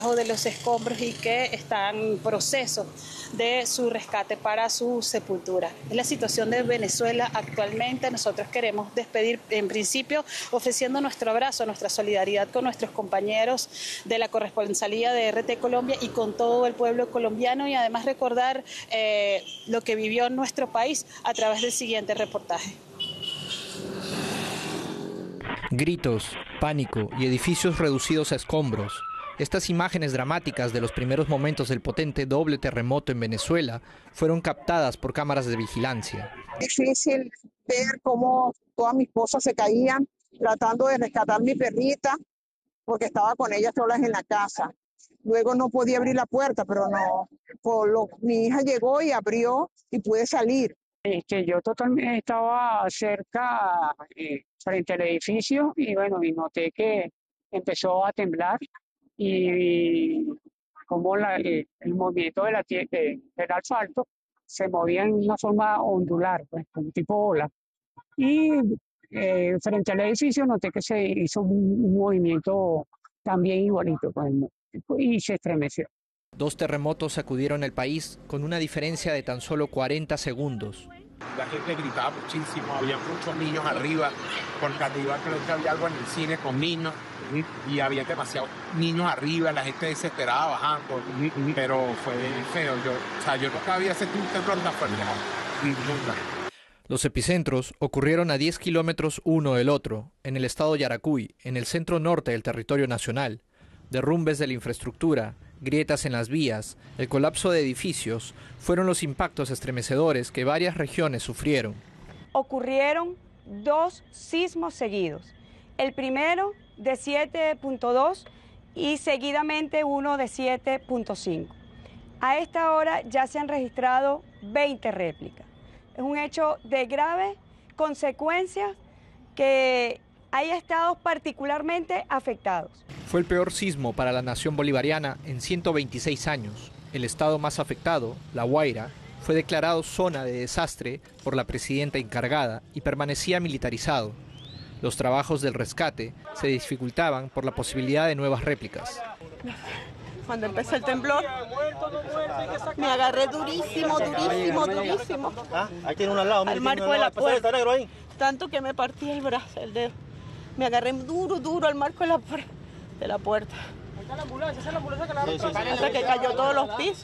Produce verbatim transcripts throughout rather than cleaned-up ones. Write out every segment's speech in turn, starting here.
de los escombros y que están en proceso de su rescate para su sepultura. Es la situación de Venezuela actualmente. Nosotros queremos despedir en principio ofreciendo nuestro abrazo, nuestra solidaridad con nuestros compañeros de la corresponsalía de R T Colombia y con todo el pueblo colombiano, y además recordar eh, lo que vivió nuestro país a través del siguiente reportaje. Gritos, pánico y edificios reducidos a escombros. Estas imágenes dramáticas de los primeros momentos del potente doble terremoto en Venezuela fueron captadas por cámaras de vigilancia. Difícil ver cómo todas mis cosas se caían, tratando de rescatar a mi perrita, porque estaba con ella solas en la casa. Luego no podía abrir la puerta, pero no, por lo, mi hija llegó y abrió y pude salir. Este, yo totalmente estaba cerca, eh, frente al edificio, y bueno, y noté que empezó a temblar. Y como la, el, el movimiento de la, de, del asfalto se movía en una forma ondular, pues, como tipo ola. Y eh, frente al edificio noté que se hizo un, un movimiento también igualito, pues, y se estremeció. Dos terremotos sacudieron el país con una diferencia de tan solo cuarenta segundos. La gente gritaba muchísimo, había muchos niños arriba, porque arriba creo que había algo en el cine con niños, y había demasiados niños arriba, la gente desesperada bajando, pero fue feo. Yo, o sea, yo nunca había sentido un temblor tan fuerte, nunca. Los epicentros ocurrieron a diez kilómetros uno del otro, en el estado Yaracuy, en el centro norte del territorio nacional. Derrumbes de la infraestructura, grietas en las vías, el colapso de edificios fueron los impactos estremecedores que varias regiones sufrieron. Ocurrieron dos sismos seguidos, el primero de siete punto dos y seguidamente uno de siete punto cinco. A esta hora ya se han registrado veinte réplicas. Es un hecho de grave consecuencia que hay estados particularmente afectados. Fue el peor sismo para la nación bolivariana en ciento veintiséis años. El estado más afectado, La Guaira, fue declarado zona de desastre por la presidenta encargada y permanecía militarizado. Los trabajos del rescate se dificultaban por la posibilidad de nuevas réplicas. Cuando empezó el temblor, me agarré durísimo, durísimo, durísimo. Ah, ahí tiene uno al lado, al marco de la puerta, tanto que me partí el brazo, el dedo. Me agarré duro, duro al marco de la, de la puerta. Ahí está la ambulancia, esa es la ambulancia que la sí, sí, sí, hasta sí, que cayó todos los pisos.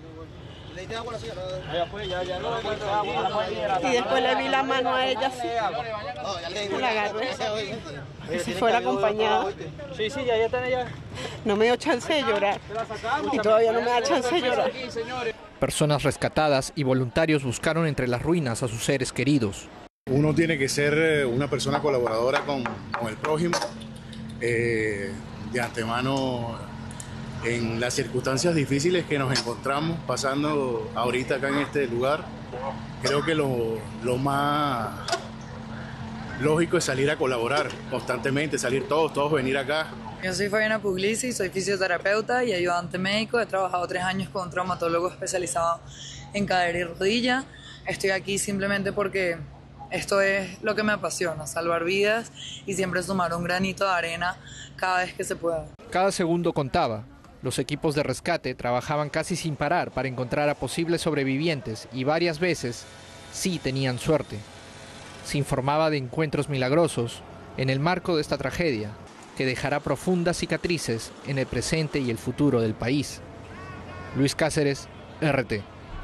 Y después le vi la mano a ella así. La agarré. Si fuera acompañada. Sí, sí, ya están allá. No me dio chance de llorar. Y todavía no me da chance de llorar. Personas rescatadas y voluntarios buscaron entre las ruinas a sus seres queridos. Uno tiene que ser una persona colaboradora con, con el prójimo. Eh, de antemano, en las circunstancias difíciles que nos encontramos pasando ahorita acá en este lugar, creo que lo, lo más lógico es salir a colaborar constantemente, salir todos, todos venir acá. Yo soy Fabiana Puglisi, soy fisioterapeuta y ayudante médico. He trabajado tres años con un traumatólogo especializado en cadera y rodilla. Estoy aquí simplemente porque esto es lo que me apasiona, salvar vidas y siempre sumar un granito de arena cada vez que se pueda. Cada segundo contaba. Los equipos de rescate trabajaban casi sin parar para encontrar a posibles sobrevivientes y varias veces sí tenían suerte. Se informaba de encuentros milagrosos en el marco de esta tragedia que dejará profundas cicatrices en el presente y el futuro del país. Luis Cáceres, R T.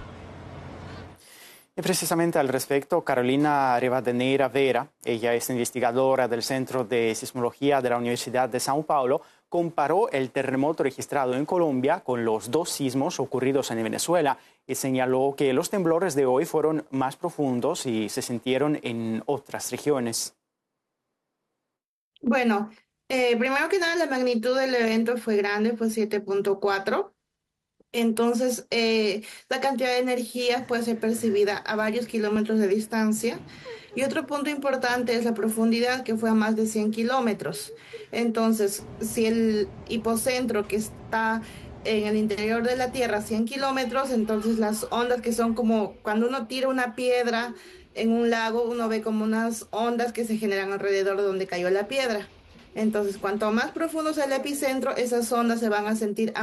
Y precisamente al respecto, Carolina Rivadeneira Vera, ella es investigadora del Centro de Sismología de la Universidad de São Paulo, comparó el terremoto registrado en Colombia con los dos sismos ocurridos en Venezuela y señaló que los temblores de hoy fueron más profundos y se sintieron en otras regiones. Bueno, eh, primero que nada, la magnitud del evento fue grande, fue siete punto cuatro. Entonces, eh, la cantidad de energía puede ser percibida a varios kilómetros de distancia. Y otro punto importante es la profundidad, que fue a más de cien kilómetros. Entonces, si el hipocentro que está en el interior de la Tierra, cien kilómetros, entonces las ondas que son como cuando uno tira una piedra en un lago, uno ve como unas ondas que se generan alrededor de donde cayó la piedra. Entonces, cuanto más profundo sea el epicentro, esas ondas se van a sentir